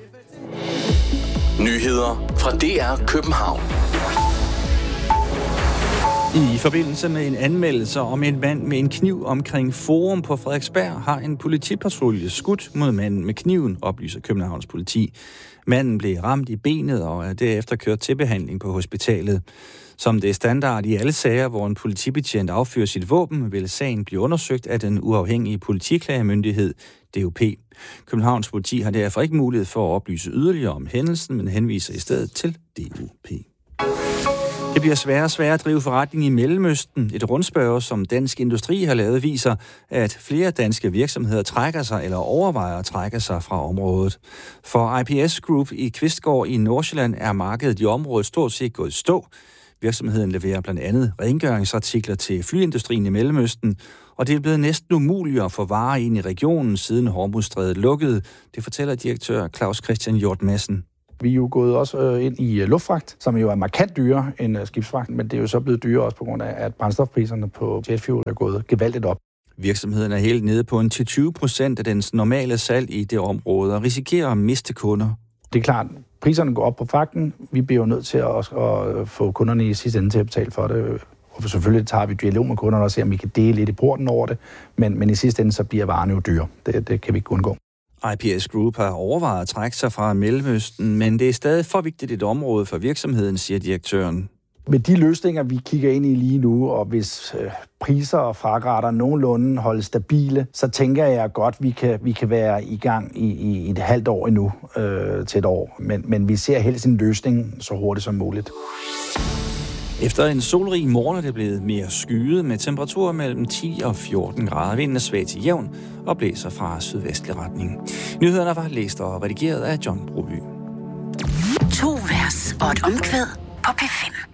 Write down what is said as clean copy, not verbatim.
Nyheder fra DR København. I forbindelse med en anmeldelse om en mand med en kniv omkring Forum på Frederiksberg, har en politipatrulje skudt mod manden med kniven, oplyser Københavns politi. Manden blev ramt i benet og er derefter kørt til behandling på hospitalet. Som det er standard i alle sager, hvor en politibetjent affyrer sit våben, vil sagen blive undersøgt af den uafhængige politiklagemyndighed, DUP. Københavns politi har derfor ikke mulighed for at oplyse yderligere om hændelsen, men henviser i stedet til DUP. Det bliver sværere og sværere at drive forretning i Mellemøsten. Et rundspørge, som Dansk Industri har lavet, viser, at flere danske virksomheder trækker sig eller overvejer at trække sig fra området. For IPS Group i Kvistgård i Nordsjælland er markedet i området stort set gået i stå. Virksomheden leverer blandt andet rengøringsartikler til flyindustrien i Mellemøsten, og det er blevet næsten umuligt at få varer ind i regionen, siden Hormuzstrædet lukkede. Det fortæller direktør Claus Christian Hjort Madsen. Vi er jo gået også ind i luftfragt, som jo er markant dyrere end skibsfragt, men det er jo så blevet dyrere også på grund af, at brændstofpriserne på jetfuel er gået gevaldigt op. Virksomheden er helt nede på 10-20% af dens normale salg i det område og risikerer at miste kunder. Det er klart, priserne går op på fragten. Vi bliver jo nødt til at få kunderne i sidste ende til at betale for det. Og selvfølgelig tager vi dialog med kunderne og ser, om vi kan dele lidt i porten over det, men i sidste ende så bliver varerne jo dyre. Det kan vi ikke undgå. IPS Group har overvejet at trække sig fra Mellemøsten, men det er stadig for vigtigt et område for virksomheden, siger direktøren. Med de løsninger, vi kigger ind i lige nu, og hvis priser og fragtrater nogenlunde holdes stabile, så tænker jeg godt, vi kan være i gang i et halvt år endnu til et år. Men vi ser helst en løsning så hurtigt som muligt. Efter en solrig morgen er det blevet mere skyet med temperaturer mellem 10 og 14 grader. Vinden er svag til jævn og blæser fra sydvestlig retning. Nyhederne var læst og redigeret af John Broby. 2 vers og et omkvæd på P5.